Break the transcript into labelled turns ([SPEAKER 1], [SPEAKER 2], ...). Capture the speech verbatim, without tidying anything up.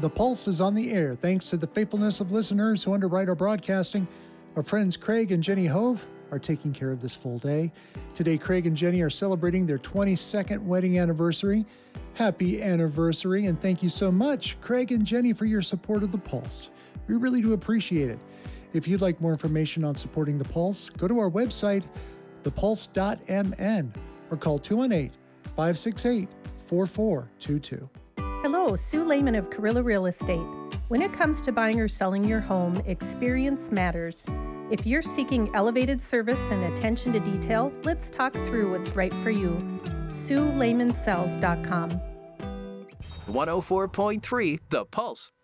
[SPEAKER 1] The Pulse is on the air thanks to the faithfulness of listeners who underwrite our broadcasting. Our friends Craig and Jenny Hove are taking care of this full day. Today, Craig and Jenny are celebrating their twenty-second wedding anniversary. Happy anniversary, and thank you so much, Craig and Jenny, for your support of The Pulse. We really do appreciate it. If you'd like more information on supporting The Pulse, go to our website, the pulse dot m n, or call two one eight, five six eight, four four two two.
[SPEAKER 2] Hello, Sue Lehman of Carilla Real Estate. When it comes to buying or selling your home, experience matters. If you're seeking elevated service and attention to detail, let's talk through what's right for you. Sue Lehman Sells dot com.
[SPEAKER 3] one oh four point three The Pulse.